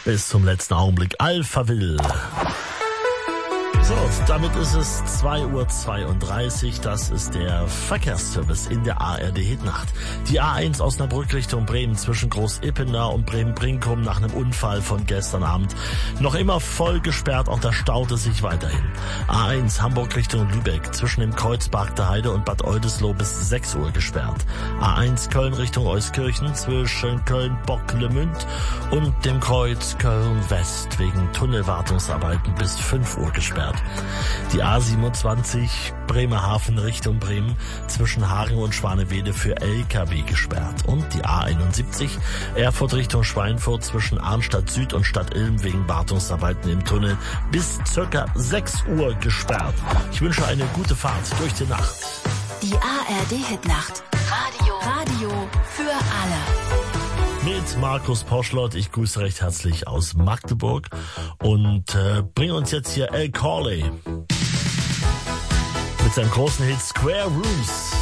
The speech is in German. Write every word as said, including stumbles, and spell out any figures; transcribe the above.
bis zum letzten Augenblick Alphaville. So, damit ist es zwei Uhr zweiunddreißig, das ist der Verkehrsservice in der A R D Hitnacht. Die A eins Osnabrück Richtung Bremen zwischen Groß-Ippener und Bremen-Brinkum nach einem Unfall von gestern Abend noch immer voll gesperrt, auch da staut es sich weiterhin. A eins Hamburg Richtung Lübeck zwischen dem Kreuz Bargter Heide und Bad Oldesloe bis sechs Uhr gesperrt. A eins Köln Richtung Euskirchen zwischen Köln-Bocklemünd und dem Kreuz Köln-West wegen Tunnelwartungsarbeiten bis fünf Uhr gesperrt. Die A siebenundzwanzig Bremerhaven Richtung Bremen zwischen Hagen und Schwanewede für L K W gesperrt. Und die A einundsiebzig Erfurt Richtung Schweinfurt zwischen Arnstadt Süd und Stadt Ilm wegen Wartungsarbeiten im Tunnel bis circa sechs Uhr gesperrt. Ich wünsche eine gute Fahrt durch die Nacht. Die A R D Hitnacht. Radio. Radio für alle. Mit Markus Poschlott, ich grüße recht herzlich aus Magdeburg und äh, bringe uns jetzt hier El Corley mit seinem großen Hit Square Rooms.